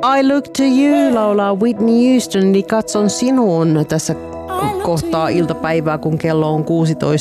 I Look to You laulaa Whitney Houston, eli katson sinuun tässä kohtaa iltapäivää, kun kello on 16.35.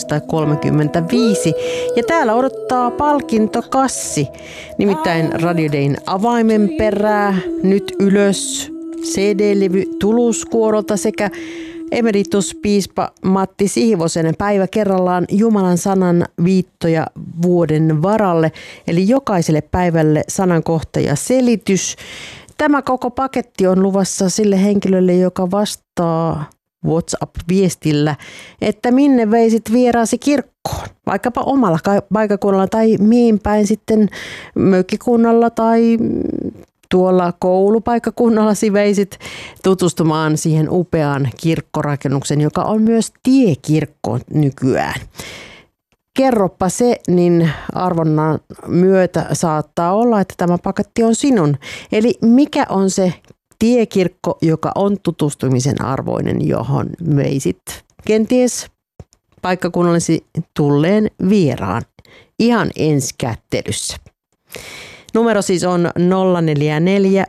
Ja täällä odottaa palkintokassi, nimittäin Radio Dayn avaimen perää, nyt ylös, CD-levy Tuluskuorolta sekä emerituspiispa Matti Sihvosen päivä kerrallaan Jumalan sanan viittoja vuoden varalle, eli jokaiselle päivälle sanankohta ja selitys. Tämä koko paketti on luvassa sille henkilölle, joka vastaa WhatsApp-viestillä, että minne veisit vieraasi kirkkoon, vaikkapa omalla paikakunnalla tai mihin päin sitten mökkikunnalla tai tuolla koulupaikkakunnallasi veisit tutustumaan siihen upeaan kirkkorakennuksen, joka on myös tiekirkko nykyään. Kerropa se, niin arvonnan myötä saattaa olla, että tämä paketti on sinun. Eli mikä on se tiekirkko, joka on tutustumisen arvoinen, johon veisit kenties paikkakunnallesi tulleen vieraan ihan ensikättelyssä. Numero siis on 044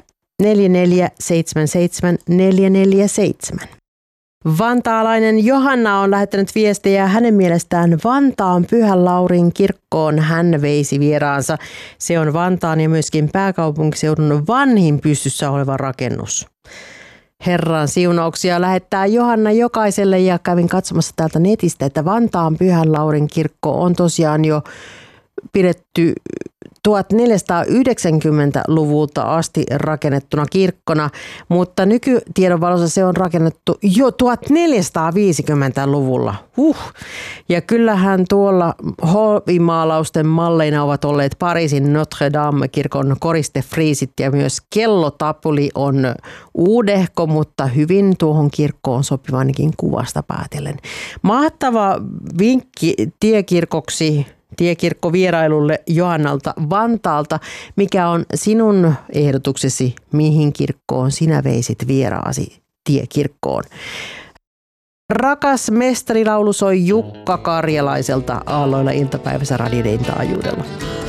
4477 447. Vantaalainen Johanna on lähettänyt viestejä. Hänen mielestään Vantaan Pyhän Laurin kirkkoon hän veisi vieraansa. Se on Vantaan ja myöskin pääkaupunkiseudun vanhin pystyssä oleva rakennus. Herran siunauksia lähettää Johanna jokaiselle, ja kävin katsomassa täältä netistä, että Vantaan Pyhän Laurin kirkko on tosiaan jo pidetty 1490-luvulta asti rakennettuna kirkkona, mutta nykytiedon valossa se on rakennettu jo 1450-luvulla. Ja kyllähän tuolla hoivimaalausten malleina ovat olleet Pariisin Notre Dame-kirkon koristefriisit ja myös kellotapuli on uudehko, mutta hyvin tuohon kirkkoon sopiva ainakin kuvasta päätellen. Mahtava vinkki tiekirkkovierailulle Johannalta Vantaalta. Mikä on sinun ehdotuksesi, mihin kirkkoon sinä veisit vieraasi tiekirkkoon? Rakas mestarilaulu soi Jukka Karjalaiselta aalloilla iltapäivässä Radio Dayn taajuudella.